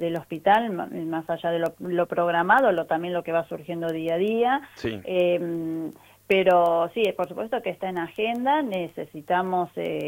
del hospital, más allá de lo programado, también lo que va surgiendo día a día. Sí. Pero sí, por supuesto que está en agenda, necesitamos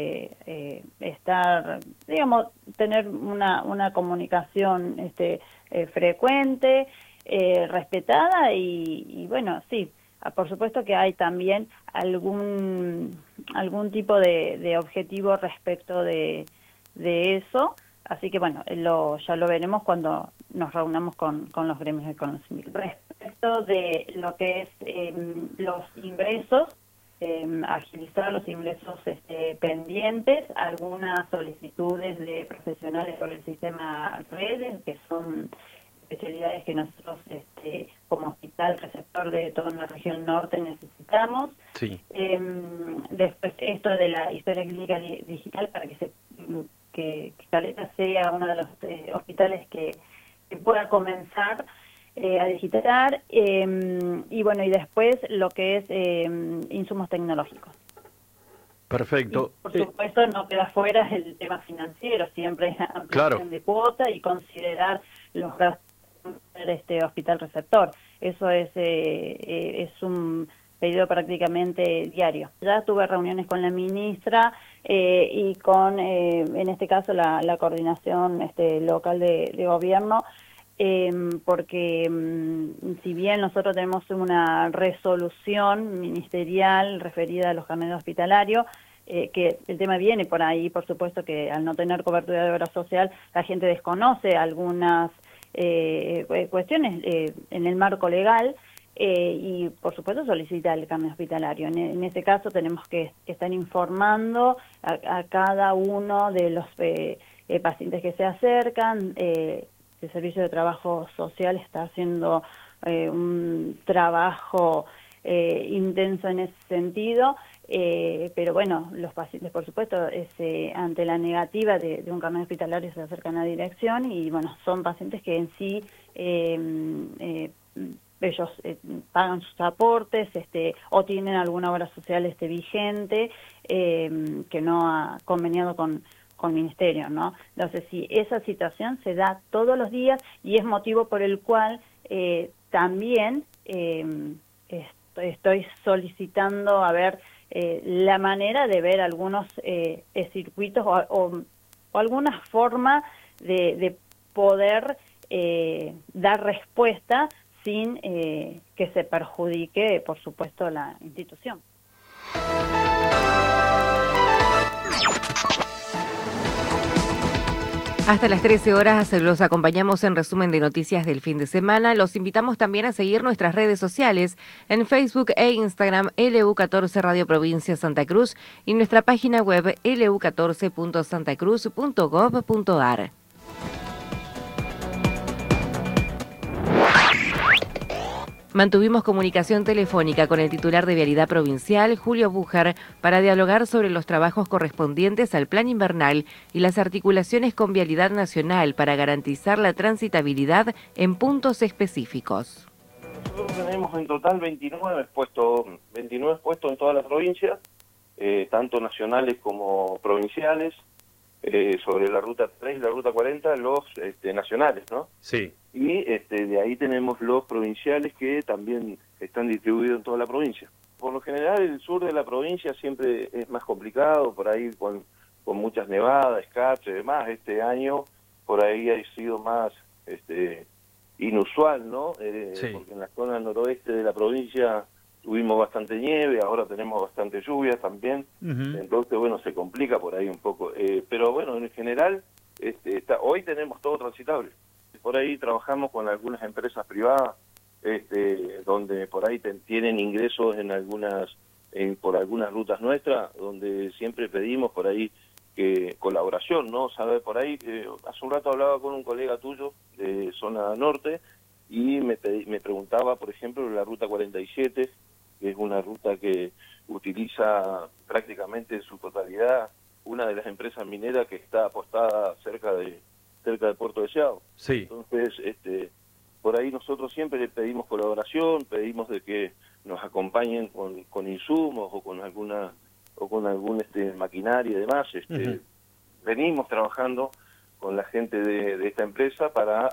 estar, digamos, tener una comunicación frecuente, respetada y bueno, sí, por supuesto que hay también algún tipo de objetivo respecto de eso, así que bueno, ya lo veremos cuando nos reunamos con los gremios de conocimiento. Respecto de lo que es los ingresos, agilizar los ingresos pendientes, algunas solicitudes de profesionales por el sistema redes, que son especialidades que nosotros como hospital receptor de toda la región norte necesitamos. Sí. Después esto de la historia clínica digital para que Caleta sea uno de los hospitales que pueda comenzar a digitalizar, y bueno, y después lo que es insumos tecnológicos. Perfecto. Y, por supuesto, no queda fuera el tema financiero, siempre hay ampliación Claro. de cuota y considerar los gastos de hospital receptor. Eso es un pedido prácticamente diario. Ya tuve reuniones con la ministra y con, en este caso, la coordinación local de gobierno, porque si bien nosotros tenemos una resolución ministerial referida a los carnets hospitalarios, que el tema viene por ahí, por supuesto que al no tener cobertura de obra social, la gente desconoce algunas cuestiones en el marco legal, y por supuesto solicita el carnet hospitalario. En este caso tenemos que estar informando a cada uno de los pacientes que se acercan. El Servicio de Trabajo Social está haciendo un trabajo intenso en ese sentido, pero bueno, los pacientes, por supuesto, ante la negativa de un carnet hospitalario se acercan a dirección y bueno, son pacientes que en sí ellos pagan sus aportes o tienen alguna obra social vigente que no ha conveniado con ministerio, ¿no? Entonces, sí, esa situación se da todos los días y es motivo por el cual también estoy solicitando a ver la manera de ver algunos circuitos o alguna forma de poder dar respuesta sin que se perjudique, por supuesto, la institución. Hasta las 13 horas los acompañamos en resumen de noticias del fin de semana. Los invitamos también a seguir nuestras redes sociales en Facebook e Instagram, LU14 Radio Provincia Santa Cruz, y nuestra página web lu14.santacruz.gov.ar. Mantuvimos comunicación telefónica con el titular de Vialidad Provincial, Julio Bújar, para dialogar sobre los trabajos correspondientes al plan invernal y las articulaciones con Vialidad Nacional para garantizar la transitabilidad en puntos específicos. Nosotros tenemos en total 29 puestos en toda la provincia, tanto nacionales como provinciales, sobre la ruta 3 y la ruta 40, los nacionales, ¿no? Sí. Y de ahí tenemos los provinciales que también están distribuidos en toda la provincia. Por lo general el sur de la provincia siempre es más complicado, por ahí con muchas nevadas, escarcha y demás. Este año por ahí ha sido más inusual, ¿no? Sí. Porque en la zona noroeste de la provincia tuvimos bastante nieve, ahora tenemos bastante lluvia también. Entonces, bueno, se complica por ahí un poco. Pero bueno, en general, hoy tenemos todo transitable. Por ahí trabajamos con algunas empresas privadas, donde por ahí tienen ingresos por algunas rutas nuestras, donde siempre pedimos por ahí colaboración, ¿no? Sabe, por ahí, hace un rato hablaba con un colega tuyo de zona norte y me preguntaba, por ejemplo, la ruta 47, que es una ruta que utiliza prácticamente en su totalidad una de las empresas mineras que está apostada cerca de Puerto Deseado. Sí. Entonces, por ahí nosotros siempre le pedimos colaboración, pedimos de que nos acompañen con insumos o con algún maquinaria y demás. Venimos trabajando con la gente de esta empresa para